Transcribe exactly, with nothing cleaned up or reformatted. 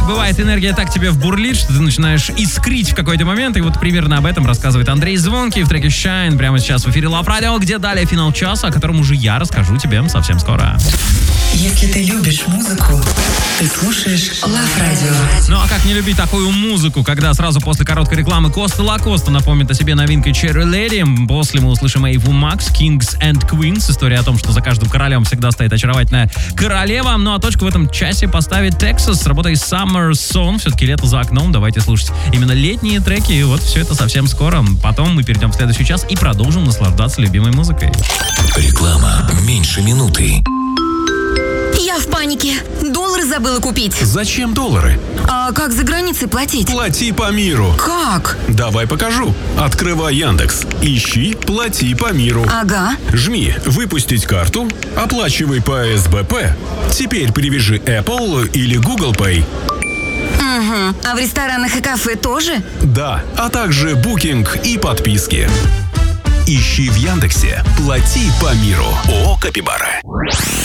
Бывает, энергия так тебе вбурлит, что ты начинаешь искрить в какой-то момент. И вот примерно об этом рассказывает Андрей Звонкий в треке Shine. Прямо сейчас в эфире Love Radio, где далее финал часа, о котором уже я расскажу тебе совсем скоро. Если ты любишь музыку, ты слушаешь Love Radio. Ну а как не любить такую музыку, когда сразу после короткой рекламы Коста Лакоста напомнит о себе новинкой Cherry Lady. После мы услышим Эйву Макс, Kings and Queens. История о том, что за каждым королем всегда стоит очаровательная королева. Ну а точку в этом часе поставит Texas с работой Summer Song. Все-таки лето за окном. Давайте слушать именно летние треки. И вот все это совсем скоро. Потом мы перейдем в следующий час и продолжим наслаждаться любимой музыкой. Реклама меньше минуты. Я в панике. Доллары забыла купить. Зачем доллары? А как за границей платить? Плати по миру. Как? Давай покажу. Открывай Яндекс. Ищи «Плати по миру». Ага. Жми «Выпустить карту». Оплачивай по эс бэ пэ. Теперь привяжи Apple или Google Pay. Угу. А в ресторанах и кафе тоже? Да, а также букинг и подписки. Ищи в Яндексе «Плати по миру». ООО «Капибара».